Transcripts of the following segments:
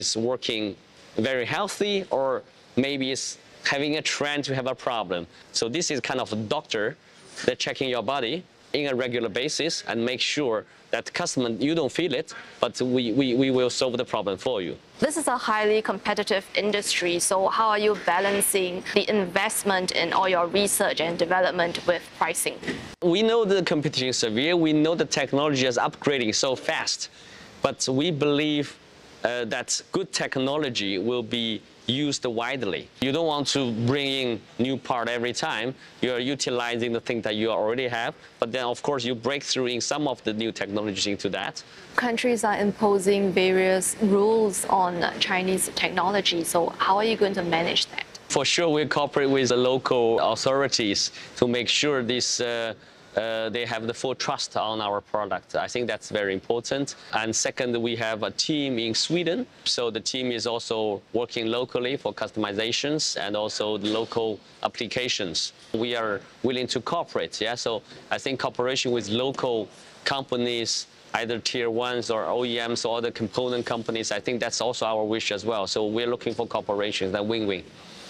It's working very healthy, or maybe it's having a trend to have a problem. So this is kind of a doctor that checking your body in a regular basis and make sure that customer, you don't feel it, but we will solve the problem for you. This is a highly competitive industry, so how are you balancing the investment in all your research and development with pricing? We know the competition is severe, we know the technology is upgrading so fast, but we believe that good technology will be used widely. You don't want to bring in new part every time. You are utilizing the thing that you already have, but then of course you break through in some of the new technologies into that. Countries are imposing various rules on Chinese technology, so how are you going to manage that? For sure, we cooperate with the local authorities to make sure this they have the full trust on our product. I think that's very important. And second, we have a team in Sweden. So the team is also working locally for customizations and also the local applications. We are willing to cooperate. Yeah. So I think cooperation with local companies, either tier ones or OEMs or other component companies, I think that's also our wish as well. So we're looking for cooperation, that win-win.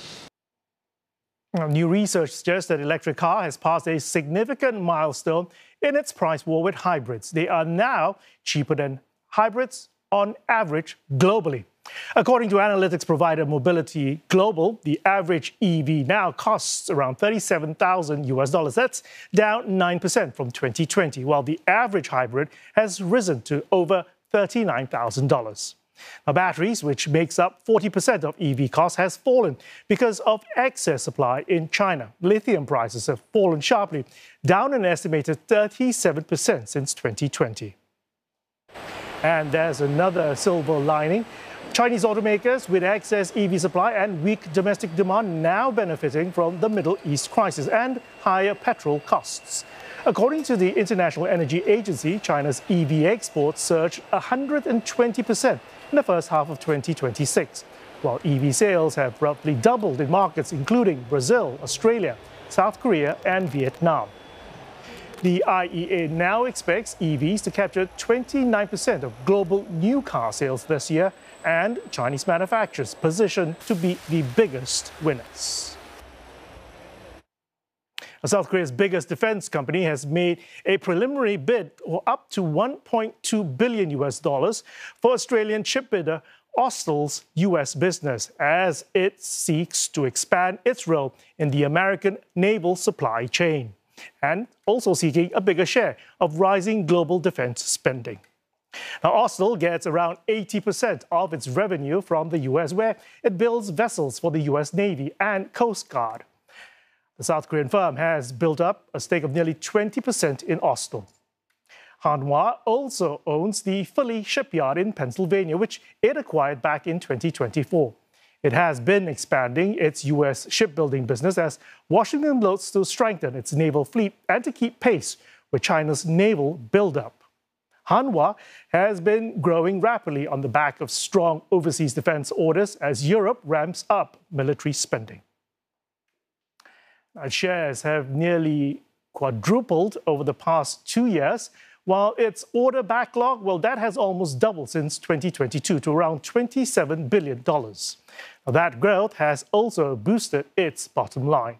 New research suggests that electric car has passed a significant milestone in its price war with hybrids. They are now cheaper than hybrids on average globally. According to analytics provider Mobility Global, the average EV now costs around $37,000. That's down 9% from 2020, while the average hybrid has risen to over $39,000. Now, batteries, which makes up 40% of EV costs, has fallen because of excess supply in China. Lithium prices have fallen sharply, down an estimated 37% since 2020. And there's another silver lining. Chinese automakers with excess EV supply and weak domestic demand now benefiting from the Middle East crisis and higher petrol costs. According to the International Energy Agency, China's EV exports surged 120% in the first half of 2026, while EV sales have roughly doubled in markets including Brazil, Australia, South Korea, and Vietnam. The IEA now expects EVs to capture 29% of global new car sales this year, and Chinese manufacturers positioned to be the biggest winners. South Korea's biggest defense company has made a preliminary bid for up to $1.2 billion for Australian shipbuilder Austal's U.S. business as it seeks to expand its role in the American naval supply chain and also seeking a bigger share of rising global defense spending. Now, Austal gets around 80% of its revenue from the U.S., where it builds vessels for the U.S. Navy and Coast Guard. The South Korean firm has built up a stake of nearly 20% in Austal. Hanwha also owns the Philly shipyard in Pennsylvania, which it acquired back in 2024. It has been expanding its U.S. shipbuilding business as Washington looks to strengthen its naval fleet and to keep pace with China's naval buildup. Hanwha has been growing rapidly on the back of strong overseas defense orders as Europe ramps up military spending. Shares have nearly quadrupled over the past 2 years, while its order backlog, well, that has almost doubled since 2022 to around $27 billion. Now, that growth has also boosted its bottom line.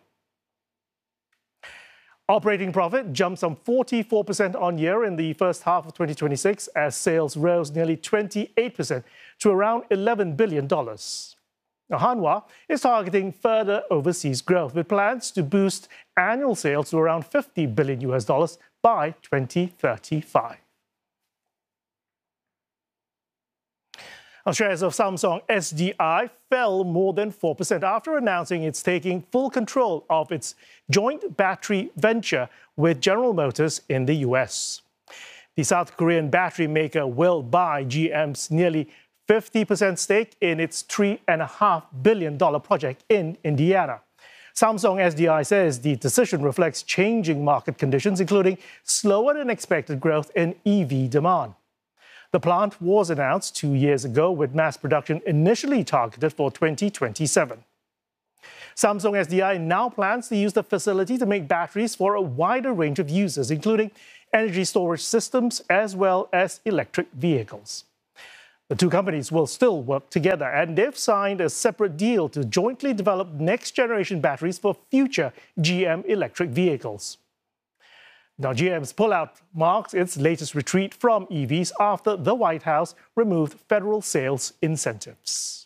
Operating profit jumped some 44% on year in the first half of 2026 as sales rose nearly 28% to around $11 billion. Now, Hanwha is targeting further overseas growth with plans to boost annual sales to around $50 billion by 2035. Now, shares of Samsung SDI fell more than 4% after announcing it's taking full control of its joint battery venture with General Motors in the US. The South Korean battery maker will buy GM's nearly 50% stake in its $3.5 billion project in Indiana. Samsung SDI says the decision reflects changing market conditions, including slower than expected growth in EV demand. The plant was announced 2 years ago, with mass production initially targeted for 2027. Samsung SDI now plans to use the facility to make batteries for a wider range of users, including energy storage systems as well as electric vehicles. The two companies will still work together, and they've signed a separate deal to jointly develop next-generation batteries for future GM electric vehicles. Now, GM's pullout marks its latest retreat from EVs after the White House removed federal sales incentives.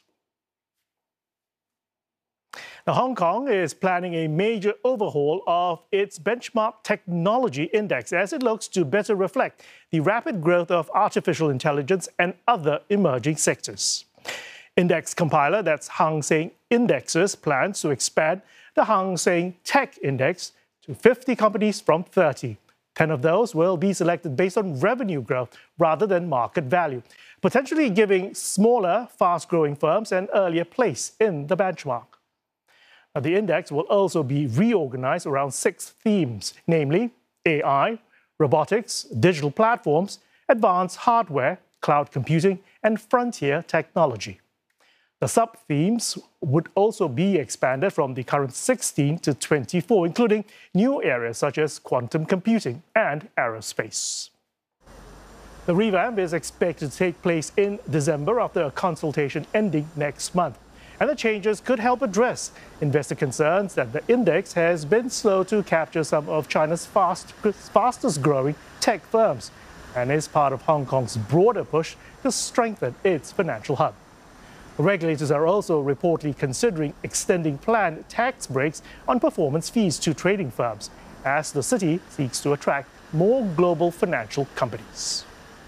Now, Hong Kong is planning a major overhaul of its benchmark technology index as it looks to better reflect the rapid growth of artificial intelligence and other emerging sectors. Index compiler, that's Hang Seng Indexes, plans to expand the Hang Seng Tech Index to 50 companies from 30. 10 of those will be selected based on revenue growth rather than market value, potentially giving smaller, fast-growing firms an earlier place in the benchmark. Now, the index will also be reorganized around 6 themes, namely AI, robotics, digital platforms, advanced hardware, cloud computing, and frontier technology. The sub-themes would also be expanded from the current 16 to 24, including new areas such as quantum computing and aerospace. The revamp is expected to take place in December after a consultation ending next month. And the changes could help address investor concerns that the index has been slow to capture some of China's fastest-growing tech firms and is part of Hong Kong's broader push to strengthen its financial hub. Regulators are also reportedly considering extending planned tax breaks on performance fees to trading firms as the city seeks to attract more global financial companies.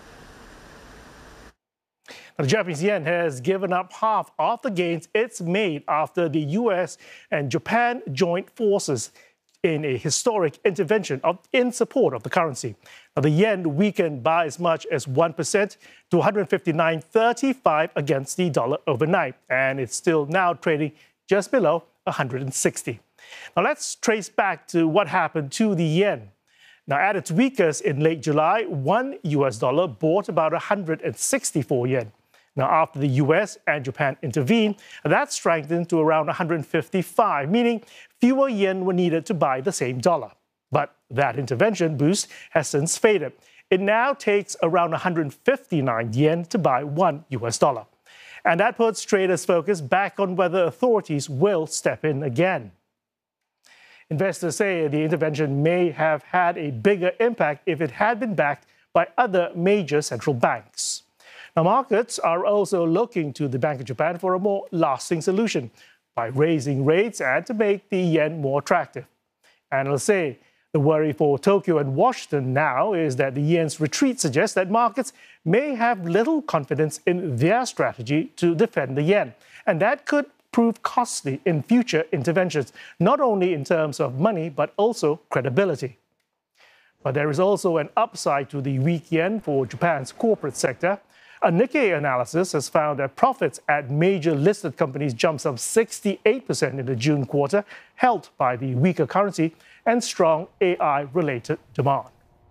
The Japanese yen has given up half of the gains it's made after the US and Japan joined forces in a historic intervention in support of the currency. Now, the yen weakened by as much as 1% to 159.35 against the dollar overnight, and it's still now trading just below 160. Now, let's trace back to what happened to the yen. Now, at its weakest in late July, $1 US bought about 164 yen. Now, after the US and Japan intervened, that strengthened to around 155, meaning fewer yen were needed to buy the same dollar. But that intervention boost has since faded. It now takes around 159 yen to buy $1 US. And that puts traders' focus back on whether authorities will step in again. Investors say the intervention may have had a bigger impact if it had been backed by other major central banks. Now, markets are also looking to the Bank of Japan for a more lasting solution by raising rates and to make the yen more attractive. Analysts say the worry for Tokyo and Washington now is that the yen's retreat suggests that markets may have little confidence in their strategy to defend the yen, and that could prove costly in future interventions, not only in terms of money, but also credibility. But there is also an upside to the weak yen for Japan's corporate sector. A Nikkei analysis has found that profits at major listed companies jumped some 68% in the June quarter, helped by the weaker currency and strong AI-related demand.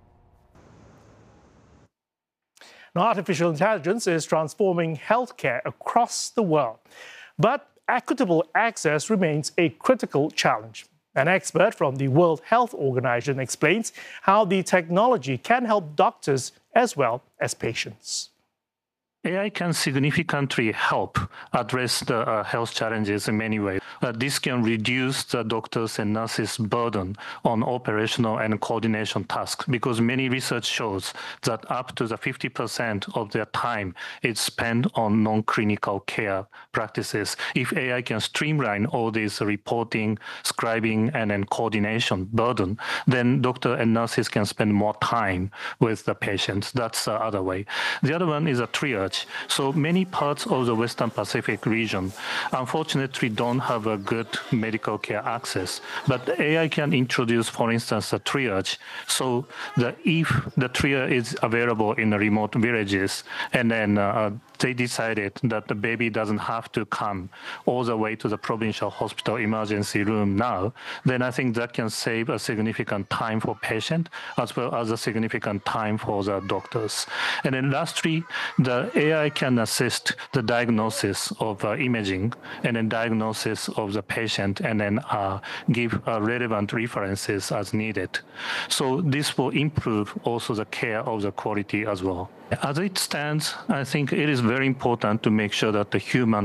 Now, artificial intelligence is transforming healthcare across the world, but equitable access remains a critical challenge. An expert from the World Health Organization explains how the technology can help doctors as well as patients. AI can significantly help address the health challenges in many ways. This can reduce the doctors' and nurses' burden on operational and coordination tasks because many research shows that up to the 50% of their time is spent on non-clinical care practices. If AI can streamline all this reporting, scribing, and then coordination burden, then doctors and nurses can spend more time with the patients. That's the other way. The other one is a triage. So many parts of the Western Pacific region, unfortunately, don't have a good medical care access. But AI can introduce, for instance, a triage. So if the triage is available in the remote villages, and then they decided that the baby doesn't have to come all the way to the provincial hospital emergency room now, then I think that can save a significant time for patient as well as a significant time for the doctors. And then lastly, the AI can assist the diagnosis of imaging and then diagnosis of the patient and then give relevant references as needed. So this will improve also the care of the quality as well. As it stands, I think it is very important to make sure that the human